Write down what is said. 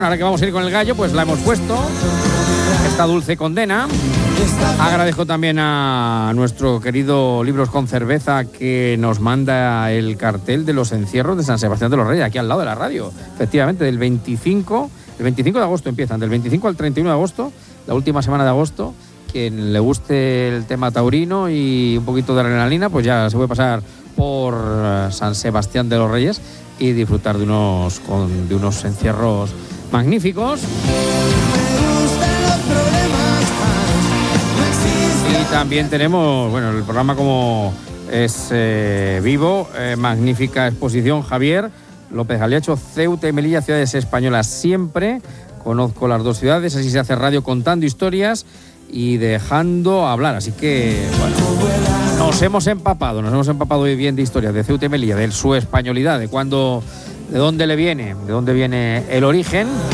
Ahora que vamos a ir con el gallo, pues la hemos puesto. Esta dulce condena. Agradezco también a nuestro querido Libros con Cerveza que nos manda el cartel de los encierros de San Sebastián de los Reyes, aquí al lado de la radio. Efectivamente, el 25 de agosto empiezan, del 25 al 31 de agosto, la última semana de agosto. Quien le guste el tema taurino y un poquito de adrenalina, pues ya se puede pasar por San Sebastián de los Reyes y disfrutar de unos encierros magníficos. Y también tenemos, bueno, el programa como es vivo, magnífica exposición. Javier López Galiacho, Ceuta y Melilla, ciudades españolas siempre. Conozco las dos ciudades, así se hace radio, contando historias y dejando hablar. Así que, bueno, nos hemos empapado hoy bien de historias de Ceuta y Melilla, de su españolidad, de dónde viene el origen.